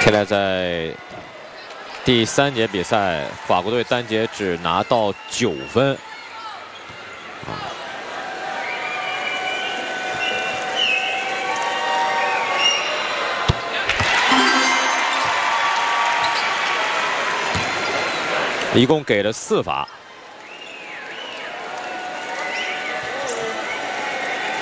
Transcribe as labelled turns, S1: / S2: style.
S1: 现在在第3节比赛，法国队单节只拿到9分。一共给了4罚。